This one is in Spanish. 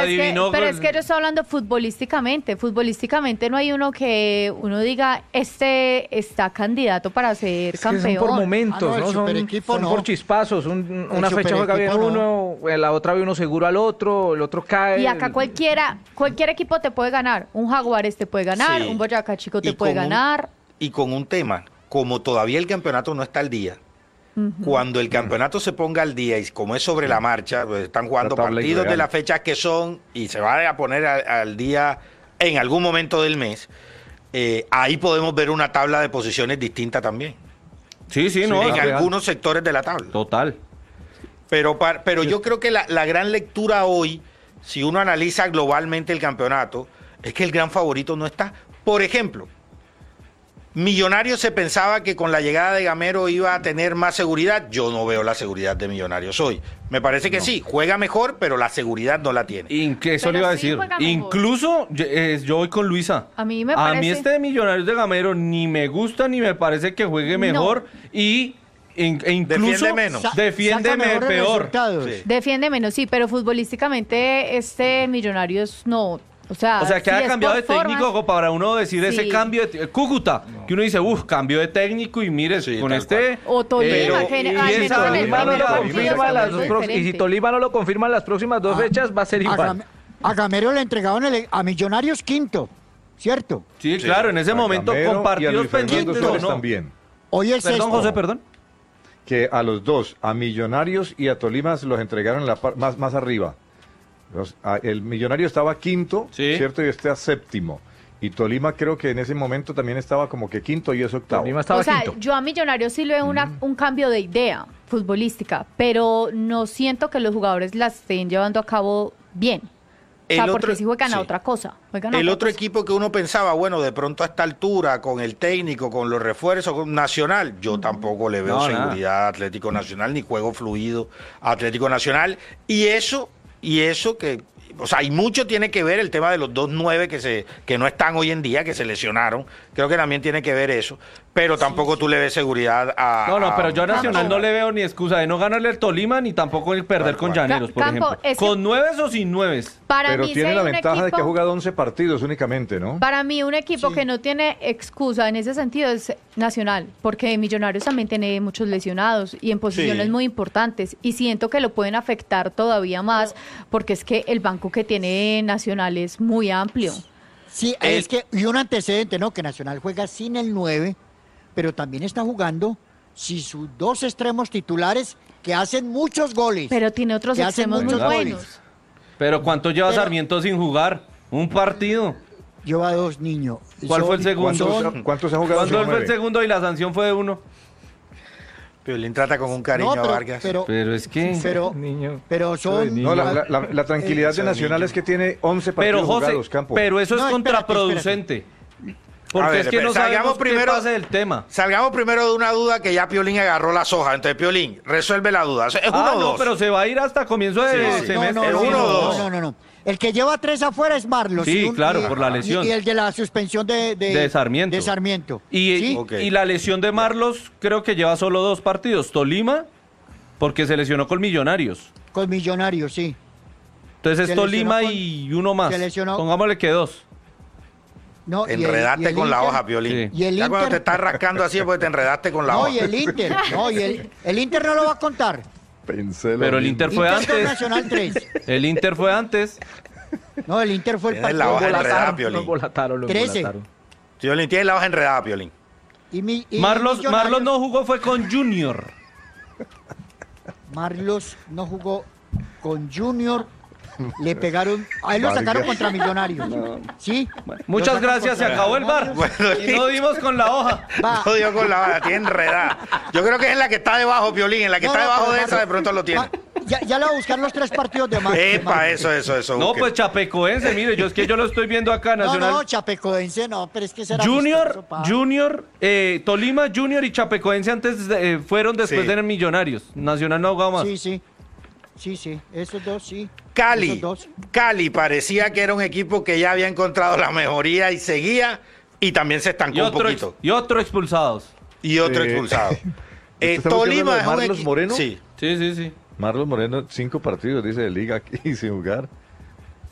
adivinó. Pero es que yo estoy hablando futbolísticamente. Futbolísticamente no hay uno que uno diga, este está candidato para ser campeón. Que son por momentos, el ¿no? superequipo Son no. por chispazos. Una fecha juega bien superequipo uno, la otra ve uno seguro al otro, el otro cae. Y acá cualquier equipo te puede ganar. Un Jaguares te puede ganar, Sí. un Boyacá Chico te Y puede con ganar. Y con un tema, como todavía el campeonato no está al día, cuando el campeonato se ponga al día y como es sobre la marcha, pues están jugando La tabla partidos de ideal. las fechas que son y se va a poner al día en algún momento del mes, ahí podemos ver una tabla de posiciones distinta también, Sí, no. en es real. algunos sectores de la tabla. Total. Pero yo creo que la gran lectura hoy, si uno analiza globalmente el campeonato, es que el gran favorito no está. Por ejemplo, Millonarios se pensaba que con la llegada de Gamero iba a tener más seguridad. Yo no veo la seguridad de Millonarios hoy. Me parece que sí, juega mejor, pero la seguridad no la tiene. Que eso Pero le iba a sí decir. juega mejor. Incluso yo voy con Luisa. A mí me A parece- mí este de Millonarios de Gamero ni me gusta ni me parece que juegue mejor y incluso Defiende menos. defiende Saca mejores peor. resultados. Sí. Defiende menos, sí, pero futbolísticamente este Millonarios no. O sea Que si haya es cambiado por de técnico formas, como para uno decir ese Sí. cambio de Cúcuta, que uno dice, cambio de técnico y mire, Sí, con tal este... O Tolima, Pero- que y al esa menos en el Tolima no primer lo partido confirma fue las muy y si diferente. Tolima no lo confirma en las próximas dos fechas, va a ser A, igual. A Gamero le entregaron a Millonarios quinto, ¿cierto? Sí, claro, en ese A momento Gamero con y a partidos Luis Fernando pendientes o Suárez no. también. Hoy el Perdón, sexto. José, perdón. Que a los dos, a Millonarios y a Tolima, se los entregaron en más arriba. El Millonario estaba quinto, Sí. ¿cierto? Y este séptimo. Y Tolima creo que en ese momento también estaba como que quinto y es octavo. Tolima estaba O sea, quinto. yo a Millonarios sí le veo un cambio de idea futbolística, pero no siento que los jugadores la estén llevando a cabo bien. O sea, porque sí juegan a otra cosa. Juegan a El otra otro cosa. equipo que uno pensaba, bueno, de pronto a esta altura, con el técnico, con los refuerzos, con Nacional, yo tampoco le veo No, nada. seguridad a Atlético Nacional, ni juego fluido a Atlético Nacional. Y eso que, o sea, y mucho tiene que ver el tema de los 2-9 que no están hoy en día, que se lesionaron. Creo que también tiene que ver eso. Pero tampoco tú le ves seguridad a... No, pero yo a Nacional Campo. no le veo ni excusa de no ganarle al Tolima ni tampoco el perder Tal con cual. Llaneros, por Campo, ejemplo. es que- ¿Con nueves o sin nueves? Para Pero mí, si tiene hay la un ventaja de que ha equipo- jugado 11 partidos únicamente, ¿no? Para mí, un equipo que no tiene excusa en ese sentido es Nacional, porque Millonarios también tiene muchos lesionados y en posiciones Sí. muy importantes. Y siento que lo pueden afectar todavía más, porque es que el banco que tiene Nacional es muy amplio. Sí, es que, y un antecedente, ¿no? Que Nacional juega sin el 9, pero también está jugando sin sus dos extremos titulares que hacen muchos goles. Pero tiene otros Que hacen extremos muy muchos buenos. goles. Pero ¿cuánto lleva Pero- Sarmiento sin jugar? Un partido. Lleva dos niños. ¿Cuál fue el segundo? ¿Cuántos ha jugado? ¿Cuándo sin fue el nueve? segundo y la sanción fue de 1? Piolín trata con un cariño No, a Vargas. Pero es que... pero son... No, la tranquilidad de Nacional es que tiene 11 partidos Pero José, jugados, Campo. pero eso es No, espérate, contraproducente. Porque A ver, es que no salgamos sabemos primero- qué pasa del tema. Salgamos primero de una duda que ya Piolín agarró la soja. Entonces, Piolín, resuelve la duda. Es uno o No, dos. pero se va a ir hasta comienzo de Sí, sí. semestre. Es uno o dos. No. El que lleva tres afuera es Marlos. Sí, claro, por la lesión. Y el de la suspensión De Sarmiento. De Sarmiento. Y, ¿Sí? Ok. y la lesión de Marlos creo que lleva solo 2 partidos. Tolima, porque se lesionó con Millonarios. Con Millonarios, sí. Entonces Se es Tolima lesionó y uno más. se lesionó- Pongámosle que 2. No, y el- Enredaste y el con la Inter- hoja, Piolín. Sí. Y el Ya cuando te Inter- estás rascando así es porque te enredaste con la No, hoja. y el Inter. No, y el Inter no lo va a contar. Pensé lo Pero el mismo. Inter fue Inter con antes. Nacional 3. El Inter fue antes. No, el Inter fue el Tienes la partido. hoja enredada, Volataron, Piolín. lo volataron, lo 13. volataron. Piolín, tienes la hoja enredada, Piolín. Y Marlos Millonarios- no jugó, fue con Junior. Marlos no jugó con Junior. Le pegaron. A él lo sacaron contra Millonarios. ¿Sí? Muchas Lo sacan gracias, se contra acabó el bar. Millonarios. Bueno, Y no dimos con la hoja. Va. No dio con la hoja, tiene enredada. Yo creo que es en la que está debajo, Piolín. En la que No, está no, debajo pero de esa, de Marlos- pronto lo tiene. Ya le voy a buscar los 3 partidos de Marlos. Epa, eso. No, busque. pues Chapecoense, mire, yo es que yo lo estoy viendo acá, No, Nacional. no, Chapecoense no, pero es que será Junior, Tolima, Junior y Chapecoense antes fueron después Sí. de Millonarios. Nacional no ha jugado más. Sí, esos dos sí. Cali. Esos dos. Cali parecía que era un equipo que ya había encontrado la mejoría y seguía, y también se Y estancó un otro, poquito. y otro expulsados. Y otro Sí. expulsado. ¿Estamos Tolima hablando de es un Marlos equipo. Moreno? Sí. Sí. Marlos Moreno, 5 partidos, dice de liga aquí sin jugar.